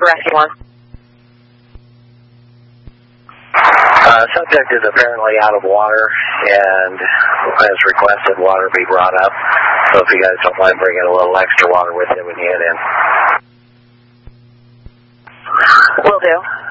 for Rescue 1. Subject is apparently out of water and has requested water be brought up. So if you guys don't mind bringing a little extra water with you when you get in. Will do.